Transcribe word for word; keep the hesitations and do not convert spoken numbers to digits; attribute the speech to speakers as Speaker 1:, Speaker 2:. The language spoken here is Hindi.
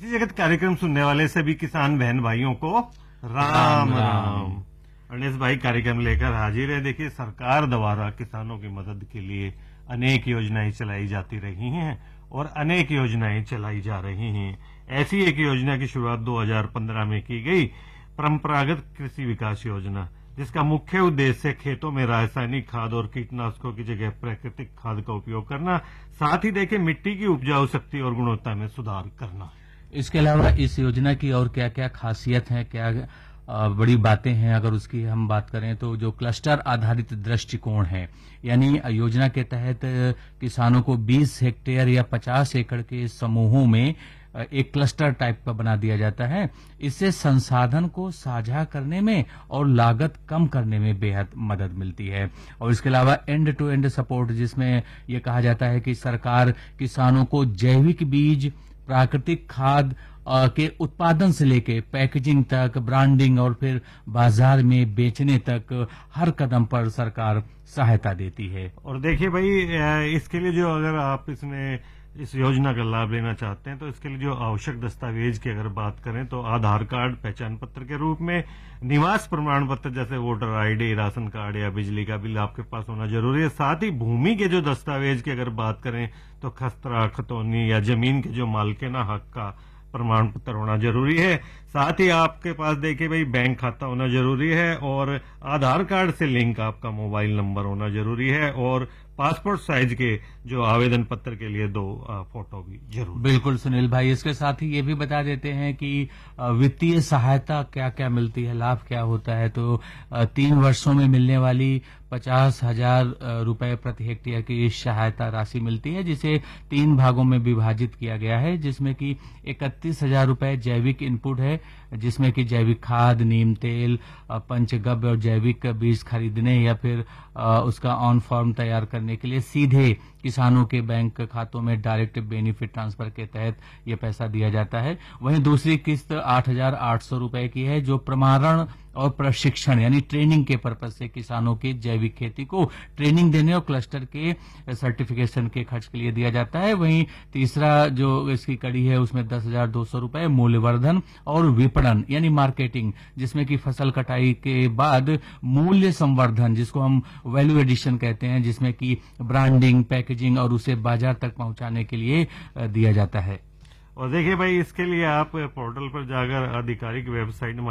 Speaker 1: खेती जगत कार्यक्रम सुनने वाले सभी किसान बहन भाइयों को राम राम। गणेश भाई कार्यक्रम लेकर हाजिर है। देखिए, सरकार द्वारा किसानों की मदद के लिए अनेक योजनाएं चलाई जाती रही हैं और अनेक योजनाएं चलाई जा रही हैं। ऐसी एक योजना की शुरुआत दो हज़ार पंद्रह में की गई, परंपरागत कृषि विकास योजना, जिसका मुख्य उद्देश्य खेतों में रासायनिक खाद और कीटनाशकों की जगह प्राकृतिक खाद का उपयोग करना, साथ ही देखिए मिट्टी की उपजाऊ शक्ति और गुणवत्ता में सुधार करना।
Speaker 2: इसके अलावा इस योजना की और क्या क्या खासियत है, क्या बड़ी बातें हैं, अगर उसकी हम बात करें तो जो क्लस्टर आधारित दृष्टिकोण है, यानी योजना के तहत किसानों को बीस हेक्टेयर या पचास एकड़ के समूहों में एक क्लस्टर टाइप का बना दिया जाता है। इससे संसाधन को साझा करने में और लागत कम करने में बेहद मदद मिलती है। और इसके अलावा एंड टू एंड सपोर्ट, जिसमें यह कहा जाता है कि सरकार किसानों को जैविक बीज, प्राकृतिक खाद के उत्पादन से लेके पैकेजिंग तक, ब्रांडिंग और फिर बाजार में बेचने तक हर कदम पर सरकार सहायता देती है।
Speaker 1: और देखिए भाई, इसके लिए जो अगर आप इसमें इस योजना का लाभ लेना चाहते हैं तो इसके लिए जो आवश्यक दस्तावेज की अगर बात करें तो आधार कार्ड पहचान पत्र के रूप में, निवास प्रमाण पत्र जैसे वोटर आईडी, राशन कार्ड या बिजली का बिल आपके पास होना जरूरी है। साथ ही भूमि के जो दस्तावेज की अगर बात करें तो खसरा, खतौनी या जमीन के जो मालिकाना हक का प्रमाण पत्र होना जरूरी है। साथ ही आपके पास देखिए भाई बैंक खाता होना जरूरी है और आधार कार्ड से लिंक आपका मोबाइल नंबर होना जरूरी है और पासपोर्ट साइज के जो आवेदन पत्र के लिए दो फोटो भी जरूर।
Speaker 2: बिल्कुल सुनील भाई, इसके साथ ही ये भी बता देते हैं कि वित्तीय सहायता क्या क्या मिलती है, लाभ क्या होता है। तो तीन वर्षों में मिलने वाली पचास हजार रुपए प्रति हेक्टेयर की सहायता राशि मिलती है, जिसे तीन भागों में विभाजित किया गया है, जिसमें कि इकतीस हजार रुपए जैविक इनपुट है, जिसमें कि जैविक खाद, नीम तेल, पंचगव्य और जैविक बीज खरीदने या फिर उसका ऑन फॉर्म तैयार करने के लिए सीधे किसानों के बैंक खातों में डायरेक्ट बेनिफिट ट्रांसफर के तहत ये पैसा दिया जाता है। वहीं दूसरी किस्त आठ हजार आठ सौ रुपए की है, जो प्रमाणन और प्रशिक्षण यानी ट्रेनिंग के पर्पज से किसानों की जैविक खेती को ट्रेनिंग देने और क्लस्टर के सर्टिफिकेशन के खर्च के लिए दिया जाता है। वहीं तीसरा जो इसकी कड़ी है उसमें दस हजार दो सौ रुपए मूल्यवर्धन और विपणन यानी मार्केटिंग, जिसमें कि फसल कटाई के बाद मूल्य संवर्धन, जिसको हम वैल्यू एडिशन कहते हैं, जिसमें कि ब्रांडिंग, पैकेजिंग और उसे बाजार तक पहुंचाने के लिए दिया जाता है।
Speaker 1: और देखिए भाई, इसके लिए आप पोर्टल पर जाकर आधिकारिक वेबसाइट